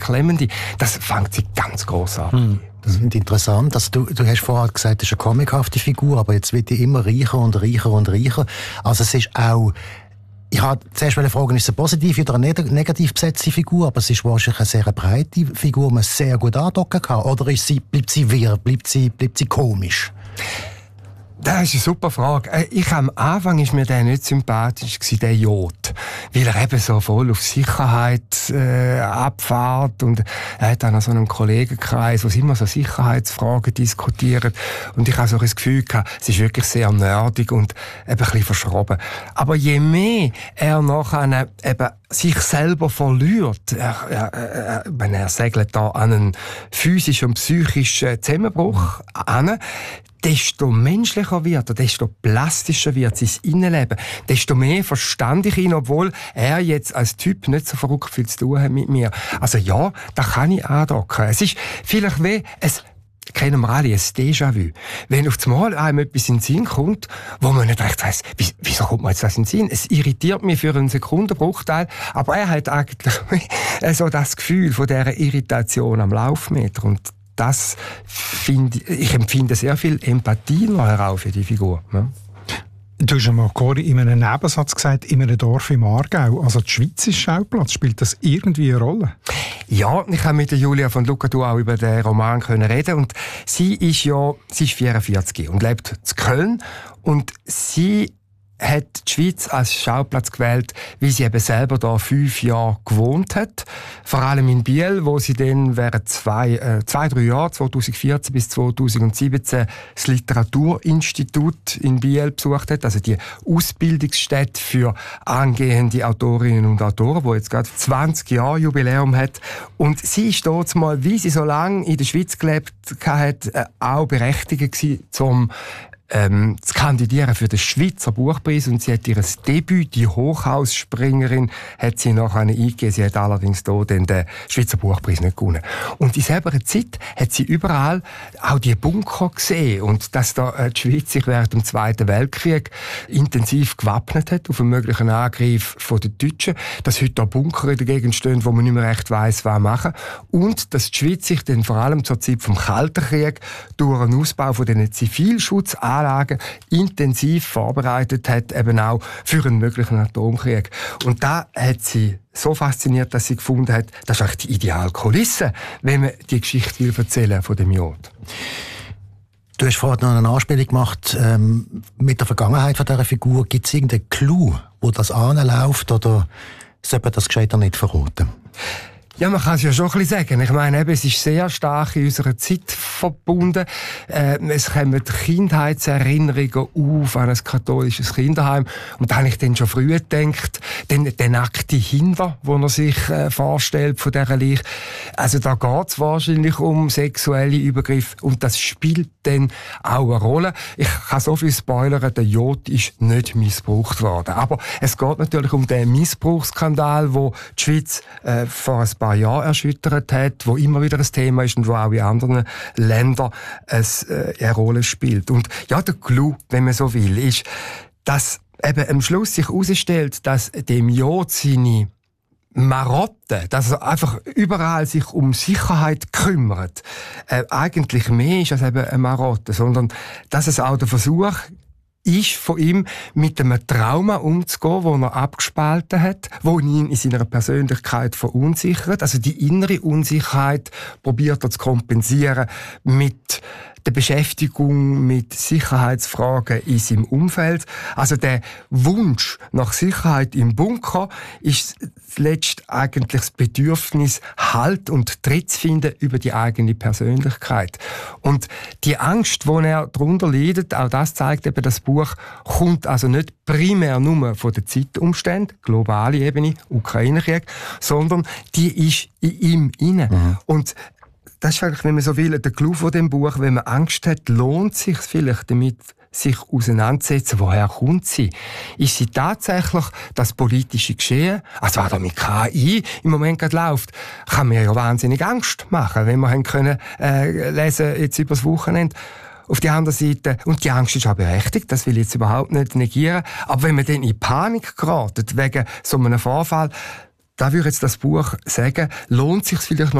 beklemmende. Das fängt sie ganz grossartig an. Das ist interessant. Also du hast vorher gesagt, das ist eine comichafte Figur, aber jetzt wird die immer reicher und reicher und reicher. Also es ist auch, ich habe zuerst fragen, ist es eine positive oder eine negativ besetzte Figur, aber es ist wahrscheinlich eine sehr breite Figur, die man sehr gut andocken kann. Oder bleibt sie wirr, bleibt sie komisch? Das ist eine super Frage. Am Anfang ist mir der nicht sympathisch gewesen, der Jod. Weil er eben so voll auf Sicherheit abfährt und er hat dann noch so einen Kollegenkreis, wo sie immer so Sicherheitsfragen diskutieren. Und ich habe so das Gefühl gehabt, es ist wirklich sehr nerdig und eben ein bisschen verschroben. Aber je mehr er nachher eben sich selber verliert, wenn er segelt da an einen physischen und psychischen Zusammenbruch an, desto menschlicher wird er, desto plastischer wird sein Innenleben, desto mehr verstand ich ihn, obwohl er jetzt als Typ nicht so verrückt viel zu tun hat mit mir. Also ja, da kann ich andocken. Es ist vielleicht wie kennen wir alle, ein Déjà-vu. Wenn auf einmal einem etwas in den Sinn kommt, wo man nicht recht weiss, wieso kommt mir jetzt das in den Sinn? Es irritiert mich für einen Sekundenbruchteil, aber er hat eigentlich so das Gefühl von dieser Irritation am Laufmeter. Und das ich empfinde sehr viel Empathie noch heraus für die Figur. Ne? Du hast einmal in einem Nebensatz gesagt, in einem Dorf im Aargau. Also die Schweiz ist Schauplatz. Spielt das irgendwie eine Rolle? Ja, ich habe mit der Julia von Lucadou auch über den Roman reden und sie ist 44 und lebt in Köln und sie hat die Schweiz als Schauplatz gewählt, weil sie eben selber da 5 Jahre gewohnt hat. Vor allem in Biel, wo sie dann während 2-3 Jahren, 2014 bis 2017, das Literaturinstitut in Biel besucht hat, also die Ausbildungsstätte für angehende Autorinnen und Autoren, die jetzt gerade 20 Jahre Jubiläum hat. Und sie ist dort mal, wie sie so lange in der Schweiz gelebt hat, auch berechtigt gewesen, zu kandidieren für den Schweizer Buchpreis und sie hat ihr Debüt, die Hochhausspringerin, hat sie nachher eingegeben. Sie hat allerdings hier den Schweizer Buchpreis nicht gewonnen. Und in selber Zeit hat sie überall auch die Bunker gesehen und dass da die Schweiz sich während dem Zweiten Weltkrieg intensiv gewappnet hat auf einen möglichen Angriff von den Deutschen, dass heute da Bunker in der Gegend stehen, wo man nicht mehr recht weiss, was machen. Und dass die Schweiz sich dann vor allem zur Zeit vom Kalten Krieg durch einen Ausbau von diesen Zivilschutzanlagen intensiv vorbereitet hat, eben auch für einen möglichen Atomkrieg. Und da hat sie so fasziniert, dass sie gefunden hat, das ist eigentlich die ideale Kulisse, wenn man die Geschichte will erzählen von dem Jod. Du hast vorhin noch eine Anspielung gemacht mit der Vergangenheit von dieser Figur. Gibt es irgendeinen Clou, wo das anläuft, oder sollte man das gescheiter nicht verraten? Ja, man kann es ja schon ein bisschen sagen. Ich meine, eben, es ist sehr stark in unserer Zeit verbunden. Es kommen Kindheitserinnerungen auf an ein katholisches Kinderheim. Und da habe ich dann schon früh gedacht, den nackten Hinder, den er sich vorstellt von dieser Leiche. Also da geht es wahrscheinlich um sexuelle Übergriffe und das spielt dann auch eine Rolle. Ich kann so viel spoilern, der Jod ist nicht missbraucht worden. Aber es geht natürlich um den Missbrauchsskandal, wo die Schweiz vor ein paar Jahren erschüttert hat, wo immer wieder ein Thema ist und wo auch in anderen Ländern eine Rolle spielt. Und ja, der Clou, wenn man so will, ist, dass eben am Schluss sich herausstellt, dass dem Jod seine Marotte, dass er einfach überall sich um Sicherheit kümmert, eigentlich mehr ist als eben eine Marotte, sondern dass es auch der Versuch ist von ihm, mit einem Trauma umzugehen, das er abgespalten hat, wo ihn in seiner Persönlichkeit verunsichert. Also die innere Unsicherheit probiert er zu kompensieren mit der Beschäftigung mit Sicherheitsfragen in seinem Umfeld. Also der Wunsch nach Sicherheit im Bunker ist zuletzt eigentlich das Bedürfnis, Halt und Tritt zu finden über die eigene Persönlichkeit. Und die Angst, die er darunter leidet, auch das zeigt eben, das Buch kommt also nicht primär nur von den Zeitumständen, globale Ebene, Ukraine-Krieg, sondern die ist in ihm inne. Mhm. Und das ist eigentlich, wenn man so will, der Clou von dem Buch. Wenn man Angst hat, lohnt es sich vielleicht damit, sich auseinandersetzen, woher kommt sie? Ist sie tatsächlich das politische Geschehen, also was da mit KI im Moment gerade läuft, kann mir ja wahnsinnig Angst machen, wenn wir haben können lesen jetzt übers Wochenende. Auf der anderen Seite, und die Angst ist auch berechtigt, das will ich jetzt überhaupt nicht negieren, aber wenn man dann in Panik geratet wegen so einem Vorfall, da würde jetzt das Buch sagen, lohnt sich vielleicht noch